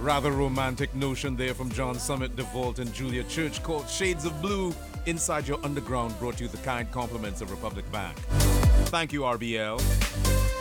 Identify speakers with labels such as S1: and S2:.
S1: Rather romantic notion there from John Summit, DeVault, and Julia Church called Shades of Blue Inside Your Underground, brought you the kind compliments of Republic Bank. Thank you, RBL.